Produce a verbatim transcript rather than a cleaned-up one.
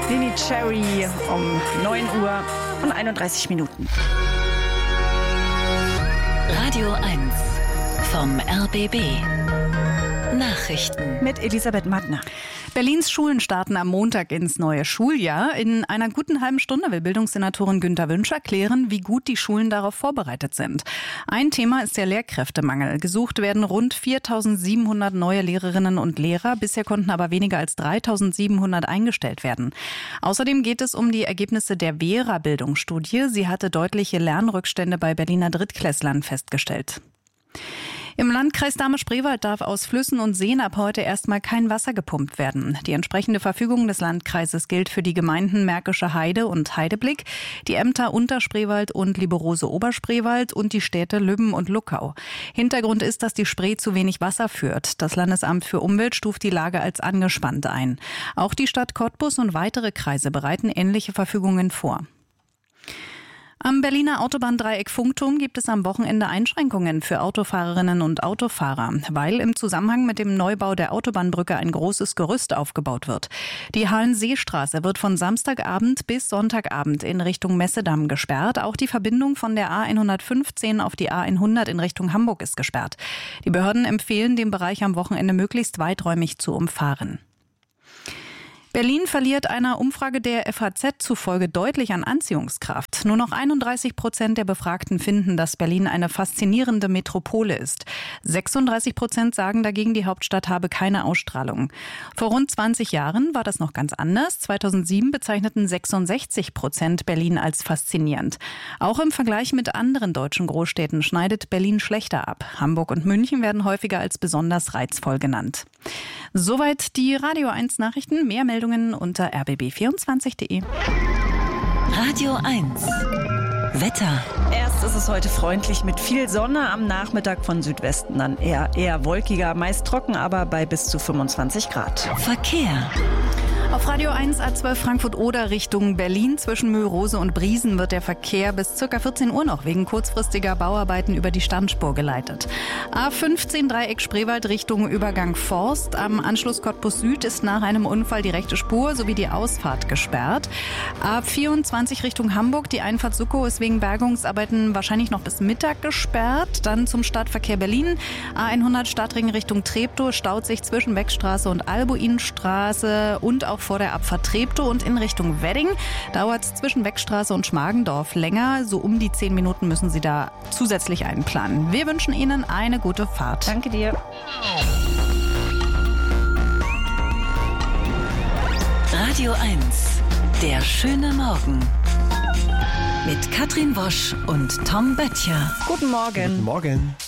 Nini Cherry um neun Uhr und einunddreißig Minuten. Radio eins vom R B B. Nachrichten mit Elisabeth Mattner. Berlins Schulen starten am Montag ins neue Schuljahr. In einer guten halben Stunde will Bildungssenatorin Günter Wünsch erklären, wie gut die Schulen darauf vorbereitet sind. Ein Thema ist der Lehrkräftemangel. Gesucht werden rund viertausendsiebenhundert neue Lehrerinnen und Lehrer. Bisher konnten aber weniger als dreitausendsiebenhundert eingestellt werden. Außerdem geht es um die Ergebnisse der Vera-Bildungsstudie. Sie hatte deutliche Lernrückstände bei Berliner Drittklässlern festgestellt. Im Landkreis Dahme-Spreewald darf aus Flüssen und Seen ab heute erstmal kein Wasser gepumpt werden. Die entsprechende Verfügung des Landkreises gilt für die Gemeinden Märkische Heide und Heideblick, die Ämter Unterspreewald und Liberose-Oberspreewald und die Städte Lübben und Luckau. Hintergrund ist, dass die Spree zu wenig Wasser führt. Das Landesamt für Umwelt stuft die Lage als angespannt ein. Auch die Stadt Cottbus und weitere Kreise bereiten ähnliche Verfügungen vor. Am Berliner Autobahndreieck Funkturm gibt es am Wochenende Einschränkungen für Autofahrerinnen und Autofahrer, weil im Zusammenhang mit dem Neubau der Autobahnbrücke ein großes Gerüst aufgebaut wird. Die Hallenseestraße wird von Samstagabend bis Sonntagabend in Richtung Messedamm gesperrt. Auch die Verbindung von der A hundertfünfzehn auf die A hundert in Richtung Hamburg ist gesperrt. Die Behörden empfehlen, den Bereich am Wochenende möglichst weiträumig zu umfahren. Berlin verliert einer Umfrage der F A Z zufolge deutlich an Anziehungskraft. Nur noch einunddreißig Prozent der Befragten finden, dass Berlin eine faszinierende Metropole ist. sechsunddreißig Prozent sagen dagegen, die Hauptstadt habe keine Ausstrahlung. Vor rund zwanzig Jahren war das noch ganz anders. zweitausendsieben bezeichneten sechsundsechzig Prozent Berlin als faszinierend. Auch im Vergleich mit anderen deutschen Großstädten schneidet Berlin schlechter ab. Hamburg und München werden häufiger als besonders reizvoll genannt. Soweit die Radio eins Nachrichten. Mehr Meldungen unter r b b vierundzwanzig punkt de. Radio eins Wetter. Erst ist es heute freundlich mit viel Sonne, am Nachmittag von Südwesten dann eher, eher wolkiger, meist trocken, aber bei bis zu fünfundzwanzig Grad. Verkehr. Auf Radio eins A zwölf Frankfurt-Oder Richtung Berlin zwischen Mühlrose und Briesen wird der Verkehr bis ca. vierzehn Uhr noch wegen kurzfristiger Bauarbeiten über die Standspur geleitet. A fünfzehn Dreieck Spreewald Richtung Übergang Forst. Am Anschluss Cottbus Süd ist nach einem Unfall die rechte Spur sowie die Ausfahrt gesperrt. A vierundzwanzig Richtung Hamburg. Die Einfahrt Suckow ist wegen Bergungsarbeiten wahrscheinlich noch bis Mittag gesperrt. Dann zum Stadtverkehr Berlin. A hundert Stadtring Richtung Treptow staut sich zwischen Beckstraße und Albuinstraße und auch vor der Abfahrt Treptow, und in Richtung Wedding dauert es zwischen Beckstraße und Schmargendorf länger. So um die zehn Minuten müssen Sie da zusätzlich einplanen. Wir wünschen Ihnen eine gute Fahrt. Danke dir. Radio eins, der schöne Morgen. Mit Katrin Wosch und Tom Böttcher. Guten Morgen. Guten Morgen.